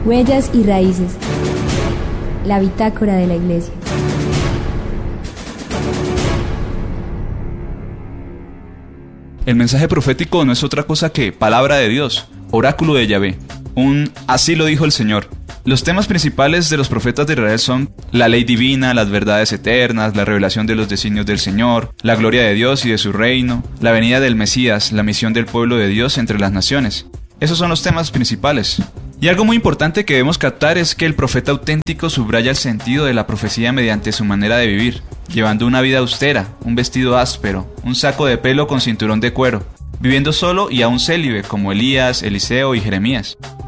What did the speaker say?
Huellas y raíces. La bitácora de la Iglesia. El mensaje profético no es otra cosa que palabra de Dios, oráculo de Yahvé, un así lo dijo el Señor. Los temas principales de los profetas de Israel son la ley divina, las verdades eternas, la revelación de los designios del Señor, la gloria de Dios y de su reino, la venida del Mesías, la misión del pueblo de Dios entre las naciones. Esos son los temas principales. Y algo muy importante que debemos captar es que el profeta auténtico subraya el sentido de la profecía mediante su manera de vivir, llevando una vida austera, un vestido áspero, un saco de pelo con cinturón de cuero, viviendo solo y aún célibe como Elías, Eliseo y Jeremías.